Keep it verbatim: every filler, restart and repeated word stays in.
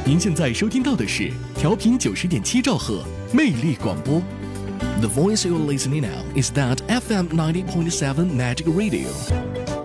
您现在收听到的是调频九十点七兆赫魅力广播。The voice you're listening now is that F M ninety point seven Magic Radio.